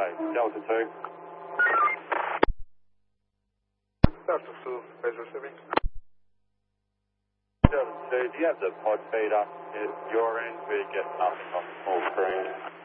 base. Delta 2. Delta 2, base receiving. Delta 2, do you have the pod feeder at your end? We get nothing on the small screen.